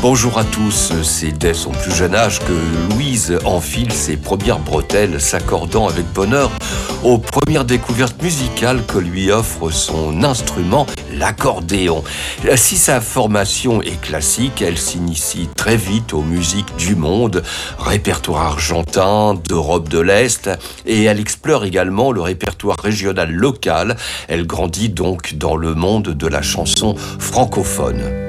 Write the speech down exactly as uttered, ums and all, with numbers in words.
Bonjour à tous, c'est dès son plus jeune âge que Louise enfile ses premières bretelles, s'accordant avec bonheur aux premières découvertes musicales que lui offre son instrument, l'accordéon. Si sa formation est classique, elle s'initie très vite aux musiques du monde, répertoire argentin, d'Europe de l'Est, et elle explore également le répertoire régional local. Elle grandit donc dans le monde de la chanson francophone.